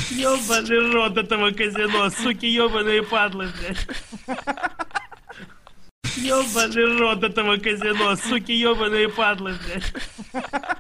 Ёбаный рот этого казино, суки ёбаные падлы, блядь. Ёбаный рот этого казино, суки ёбаные падлы, блядь.